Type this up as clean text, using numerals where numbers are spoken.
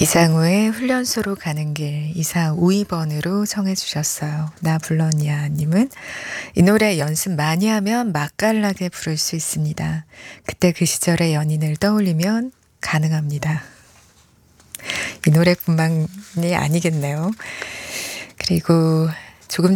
이상우의 훈련소로 가는 길 2452번으로 청해 주셨어요. 나 불렀냐 님은 이 노래 연습 많이 하면 맛깔나게 부를 수 있습니다. 그때 그 시절의 연인을 떠올리면 가능합니다. 이 노래뿐만이 아니겠네요. 그리고 조금